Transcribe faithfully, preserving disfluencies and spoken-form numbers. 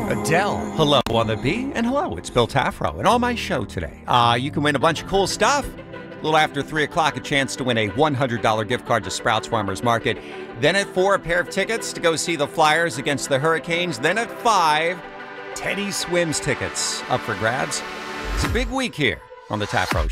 Adele, hello on the B, and hello, it's Bill Taffro. And on my show today, uh, you can win a bunch of cool stuff. A little after three o'clock, a chance to win a one hundred dollars gift card to Sprouts Farmers Market. Then at four, a pair of tickets to go see the Flyers against the Hurricanes. Then at five, Teddy Swims tickets up for grabs. It's a big week here on the Taffro Show.